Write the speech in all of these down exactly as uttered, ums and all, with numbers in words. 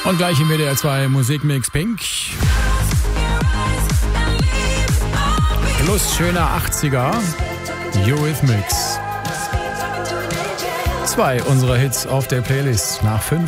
Und gleich im W D R zwei Musikmix Pink. Plus schöner achtziger Eurythmics. Zwei unserer Hits auf der Playlist nach fünf.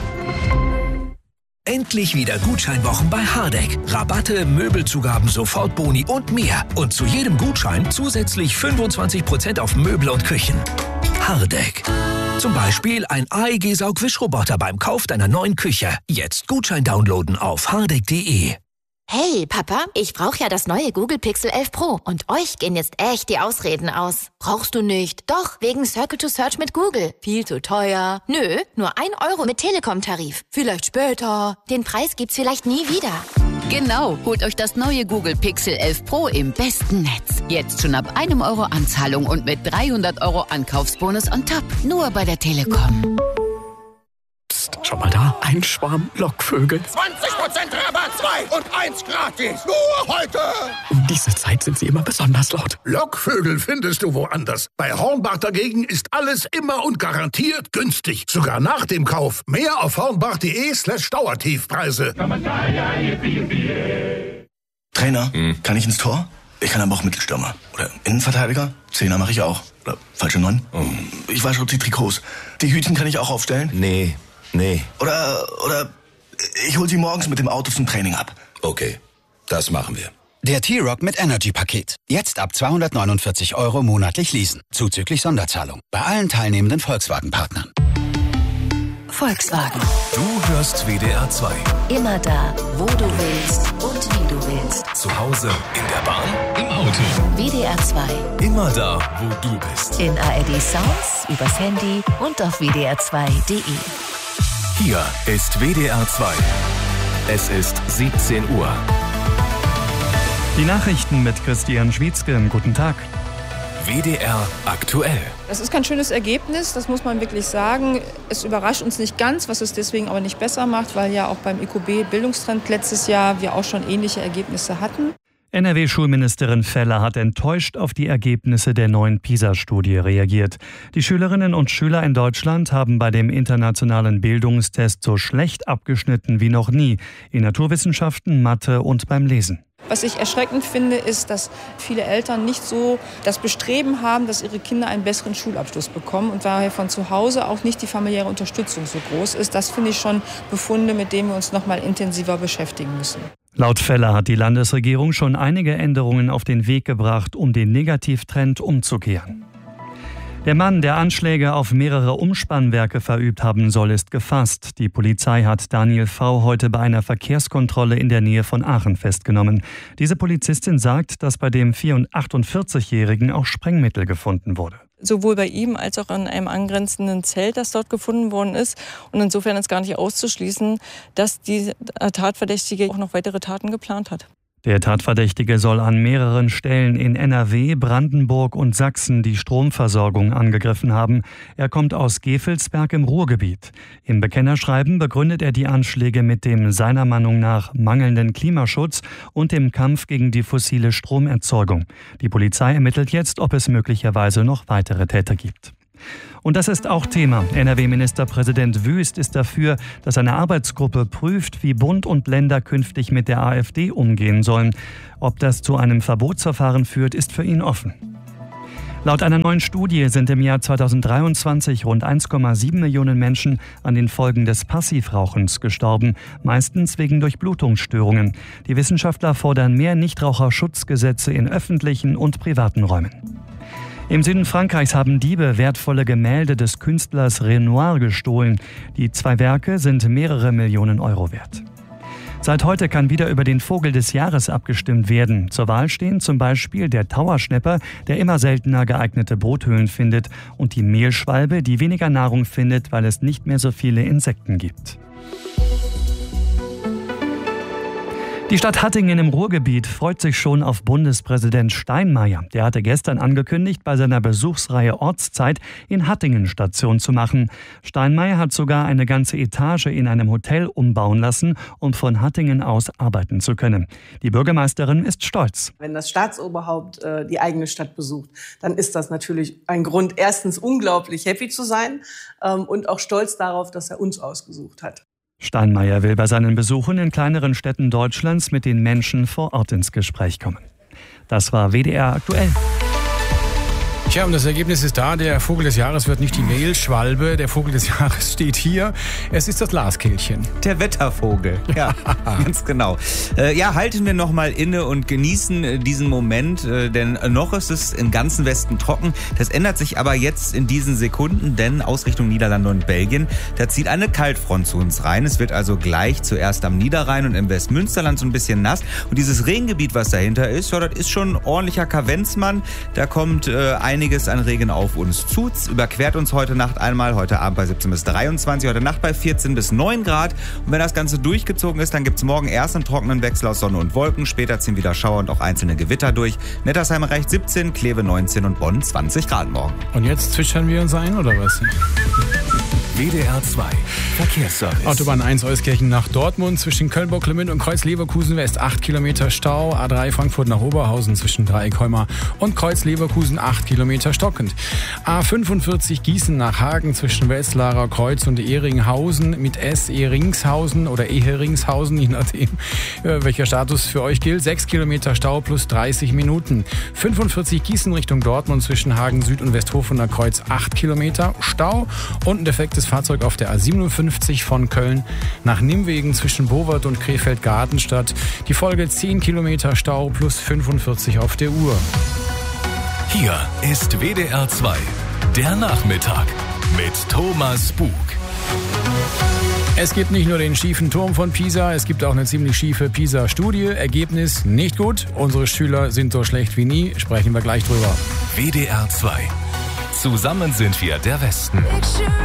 Endlich wieder Gutscheinwochen bei Hardegg. Rabatte, Möbelzugaben, Sofortboni und mehr. Und zu jedem Gutschein zusätzlich fünfundzwanzig Prozent auf Möbel und Küchen. Hardegg. Zum Beispiel ein A E G-Saugwischroboter beim Kauf deiner neuen Küche. Jetzt Gutschein downloaden auf hardegg punkt de. Hey, Papa, ich brauche ja das neue Google Pixel elf Pro und euch gehen jetzt echt die Ausreden aus. Brauchst du nicht? Doch, wegen Circle to Search mit Google. Viel zu teuer. Nö, nur ein Euro mit Telekom-Tarif. Vielleicht später. Den Preis gibt's vielleicht nie wieder. Genau, holt euch das neue Google Pixel elf Pro im besten Netz. Jetzt schon ab einem Euro Anzahlung und mit dreihundert Euro Ankaufsbonus on top. Nur bei der Telekom. Psst, schau mal da, ein Schwarm Lockvögel. zwanzig Prozent Rabatt, zwei und eins gratis. Nur heute. Um diese Zeit sind sie immer besonders laut. Lockvögel findest du woanders. Bei Hornbach dagegen ist alles immer und garantiert günstig. Sogar nach dem Kauf. Mehr auf hornbach.de slash Dauertiefpreise. Trainer, hm. kann ich ins Tor? Ich kann aber auch Mittelstürmer. Oder Innenverteidiger? Zehner mache ich auch. Oder falsche Neun? Oh. Ich wasche die Trikots. Die Hütchen kann ich auch aufstellen? Nee, nee. Oder, oder ich hol sie morgens mit dem Auto zum Training ab. Okay, das machen wir. Der T-Rock mit Energy-Paket. Jetzt ab zweihundertneunundvierzig Euro monatlich leasen. Zuzüglich Sonderzahlung. Bei allen teilnehmenden Volkswagen-Partnern. Volkswagen. Du hörst W D R zwei. Immer da, wo du willst und wie du willst. Zu Hause, in der Bahn, im Auto. W D R zwei. Immer da, wo du bist. In A R D Sounds, übers Handy und auf w d r zwei punkt de. Hier ist W D R zwei. Es ist siebzehn Uhr. Die Nachrichten mit Christian Schwietzke. Guten Tag. W D R aktuell. Das ist kein schönes Ergebnis, das muss man wirklich sagen. Es überrascht uns nicht ganz, was es deswegen aber nicht besser macht, weil ja auch beim I Q B-Bildungstrend letztes Jahr wir auch schon ähnliche Ergebnisse hatten. N R W-Schulministerin Faeller hat enttäuscht auf die Ergebnisse der neuen PISA-Studie reagiert. Die Schülerinnen und Schüler in Deutschland haben bei dem internationalen Bildungstest so schlecht abgeschnitten wie noch nie in Naturwissenschaften, Mathe und beim Lesen. Was ich erschreckend finde, ist, dass viele Eltern nicht so das Bestreben haben, dass ihre Kinder einen besseren Schulabschluss bekommen und daher von zu Hause auch nicht die familiäre Unterstützung so groß ist. Das finde ich schon Befunde, mit denen wir uns noch mal intensiver beschäftigen müssen. Laut Faeller hat die Landesregierung schon einige Änderungen auf den Weg gebracht, um den Negativtrend umzukehren. Der Mann, der Anschläge auf mehrere Umspannwerke verübt haben soll, ist gefasst. Die Polizei hat Daniel V. heute bei einer Verkehrskontrolle in der Nähe von Aachen festgenommen. Diese Polizistin sagt, dass bei dem achtundvierzigjährigen auch Sprengmittel gefunden wurde. Sowohl bei ihm als auch in einem angrenzenden Zelt, das dort gefunden worden ist. Und insofern ist gar nicht auszuschließen, dass die Tatverdächtige auch noch weitere Taten geplant hat. Der Tatverdächtige soll an mehreren Stellen in N R W, Brandenburg und Sachsen die Stromversorgung angegriffen haben. Er kommt aus Gevelsberg im Ruhrgebiet. Im Bekennerschreiben begründet er die Anschläge mit dem seiner Meinung nach mangelnden Klimaschutz und dem Kampf gegen die fossile Stromerzeugung. Die Polizei ermittelt jetzt, ob es möglicherweise noch weitere Täter gibt. Und das ist auch Thema. N R W-Ministerpräsident Wüst ist dafür, dass eine Arbeitsgruppe prüft, wie Bund und Länder künftig mit der AfD umgehen sollen. Ob das zu einem Verbotsverfahren führt, ist für ihn offen. Laut einer neuen Studie sind im Jahr zweitausenddreiundzwanzig rund eins Komma sieben Millionen Menschen an den Folgen des Passivrauchens gestorben, meistens wegen Durchblutungsstörungen. Die Wissenschaftler fordern mehr Nichtraucherschutzgesetze in öffentlichen und privaten Räumen. Im Süden Frankreichs haben Diebe wertvolle Gemälde des Künstlers Renoir gestohlen. Die zwei Werke sind mehrere Millionen Euro wert. Seit heute kann wieder über den Vogel des Jahres abgestimmt werden. Zur Wahl stehen zum Beispiel der Tauerschnepper, der immer seltener geeignete Bruthöhlen findet, und die Mehlschwalbe, die weniger Nahrung findet, weil es nicht mehr so viele Insekten gibt. Die Stadt Hattingen im Ruhrgebiet freut sich schon auf Bundespräsident Steinmeier. Der hatte gestern angekündigt, bei seiner Besuchsreihe Ortszeit in Hattingen Station zu machen. Steinmeier hat sogar eine ganze Etage in einem Hotel umbauen lassen, um von Hattingen aus arbeiten zu können. Die Bürgermeisterin ist stolz. Wenn das Staatsoberhaupt äh, die eigene Stadt besucht, dann ist das natürlich ein Grund, erstens unglaublich happy zu sein ähm, und auch stolz darauf, dass er uns ausgesucht hat. Steinmeier will bei seinen Besuchen in kleineren Städten Deutschlands mit den Menschen vor Ort ins Gespräch kommen. Das war W D R aktuell. Tja, und das Ergebnis ist da. Der Vogel des Jahres wird nicht die Mehlschwalbe. Der Vogel des Jahres steht hier. Es ist das Glaskehlchen. Der Wettervogel. Ja, ganz genau. Äh, ja, halten wir noch mal inne und genießen äh, diesen Moment, äh, denn noch ist es im ganzen Westen trocken. Das ändert sich aber jetzt in diesen Sekunden, denn aus Richtung Niederlande und Belgien, da zieht eine Kaltfront zu uns rein. Es wird also gleich zuerst am Niederrhein und im Westmünsterland so ein bisschen nass. Und dieses Regengebiet, was dahinter ist, ja, das ist schon ein ordentlicher Kavenzmann. Da kommt äh, ein Einiges an Regen auf uns zu. Es überquert uns heute Nacht einmal, heute Abend bei siebzehn bis dreiundzwanzig, heute Nacht bei vierzehn bis neun Grad. Und wenn das Ganze durchgezogen ist, dann gibt es morgen erst einen trockenen Wechsel aus Sonne und Wolken. Später ziehen wieder Schauer und auch einzelne Gewitter durch. Nettersheim erreicht siebzehn, Kleve neunzehn und Bonn zwanzig Grad morgen. Und jetzt zwitschern wir uns ein, oder was? W D R zwei Verkehrsservice. Autobahn eins Euskirchen nach Dortmund zwischen Köln-Bocklemünd und Kreuz-Leverkusen West acht Kilometer Stau. A drei Frankfurt nach Oberhausen zwischen Dreieckholmer und Kreuz-Leverkusen acht Kilometer stockend. A fünfundvierzig Gießen nach Hagen zwischen Wetzlarer Kreuz und Ehringhausen mit S Ehringshausen oder Eheringshausen, je nachdem welcher Status für euch gilt. sechs Kilometer Stau plus dreißig Minuten. fünfundvierzig Gießen Richtung Dortmund zwischen Hagen Süd und Westhofener Kreuz acht Kilometer Stau und ein defektes Fahrzeug auf der A siebenundfünfzig von Köln nach Nimwegen zwischen Bowert und Krefeld-Gartenstadt. Die Folge zehn Kilometer Stau plus fünfundvierzig auf der Uhr. Hier ist W D R zwei, der Nachmittag mit Thomas Bug. Es gibt nicht nur den schiefen Turm von Pisa, es gibt auch eine ziemlich schiefe Pisa-Studie. Ergebnis nicht gut. Unsere Schüler sind so schlecht wie nie. Sprechen wir gleich drüber. W D R zwei. Zusammen sind wir der Westen.